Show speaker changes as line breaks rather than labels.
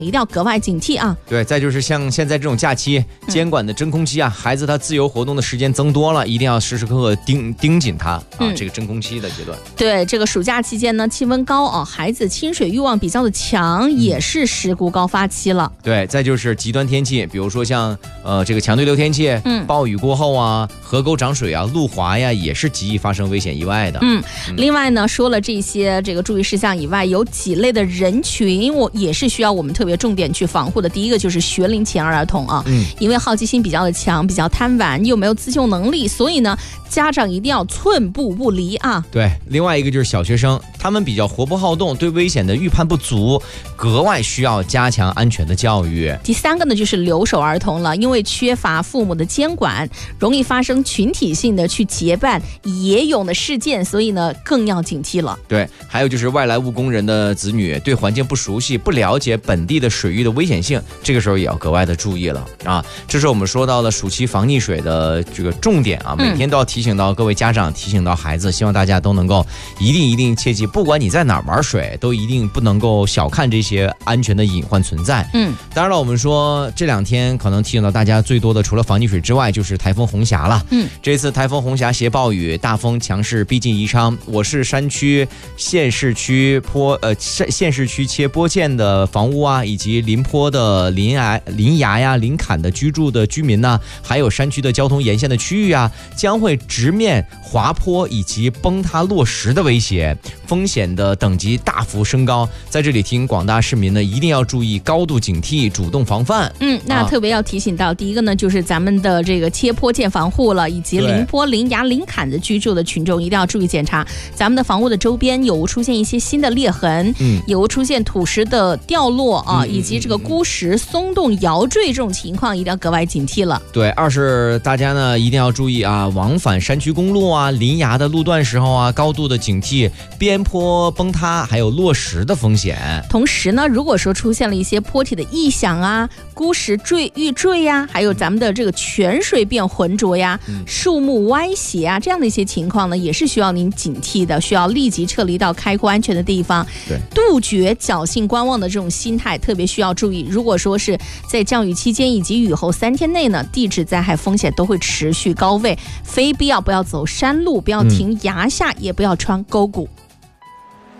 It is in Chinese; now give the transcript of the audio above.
一定要格外警惕啊。
对，再就是像现在这种假期监管的真空期啊，孩子他自由活动的时间增多了，一定要时时刻刻盯紧他啊。这个真空期的阶段，
对，这个暑假期间呢，气温高啊，孩子亲水欲望比较的强，也是事故高发期了。
对，再就是极端天气，比如说像这个强对流天气，暴雨过后啊，河沟涨水啊，路滑呀，也是极易发生危险意外的。
另外呢，说了这些这个注意事项以外，有几类的人群，也是需要我们特别重点去防护的。第一个就是学龄前儿童啊，因为好奇心比较的强，比较贪玩，又没有自救能力，所以呢，家长一定要寸步不离啊。
对，另外一个就是小学生，他们比较活泼好动，对危险的预判不足，格外需要加强安全的教育。
第三个呢，就是留守儿童了，因为缺乏父母的监管，容易发生群体性的去结伴野泳的事件，所以呢，更要警惕了。
对，还有就是外来务工人的子女，对环境不熟悉，不了解本地的水域的危险性，这个时候也要格外的注意了啊。这是我们说到了暑期防溺水的这个重点啊，每天都要提醒到各位家长，提醒到孩子，希望大家都能够一定切记，不管你在哪儿玩水，都一定不能够小看这些安全的隐患存在。当然了，我们说这2天可能提醒到大家最多的，除了防溺水之外，就是台风红霞了。这次台风红霞携暴雨，大风强势逼近宜昌，我市山区、县市区切坡涧的房屋啊，以及临坡的林崖呀、林坎的居住的居民呢，还有山区的交通沿线的区域啊，将会直面滑坡以及崩塌落石的威胁，风险的等级大幅升高。在这里提醒广大市民呢，一定要注意高度警惕，主动防范。
那特别要提醒到，第一个呢，就是咱们的这个切坡涧防护了，以及临坡、林崖、林坎的居住的群众，一定要注意检查咱们的房屋的周边有无出现一些新的裂痕，有无出现土石的掉落啊，以及这个孤石松动摇坠这种情况，一定要格外警惕了。
对，二是大家呢一定要注意啊，往返山区公路啊、林崖的路段时候啊，高度的警惕边坡崩塌还有落石的风险。
同时呢，如果说出现了一些坡体的异响啊、孤石欲坠呀，还有咱们的这个泉水变浑浊呀、树木歪斜啊，这样的一些情况呢，也是需要您警惕的，需要立即撤离到开阔安全的地方。
对，
杜绝侥幸观望的这种心态，特别需要注意。如果说是在降雨期间以及雨后3天内呢，地质灾害风险都会持续高位，非必要不要走山路，不要停崖下，也不要穿沟谷。